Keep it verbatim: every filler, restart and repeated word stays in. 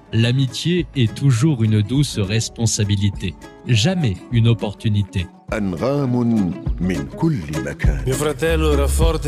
L'amitié est toujours une douce responsabilité, jamais une opportunité. أنغام من كل مكان. Mio fratello era forte